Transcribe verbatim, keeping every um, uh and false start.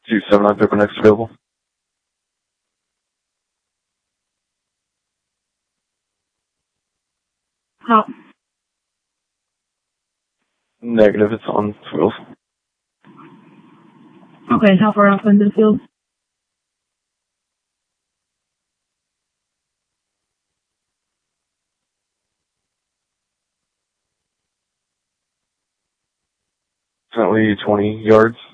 two seven nine paper next available. How? Negative, it's on wheels. Okay, how far off into the field? Currently twenty yards.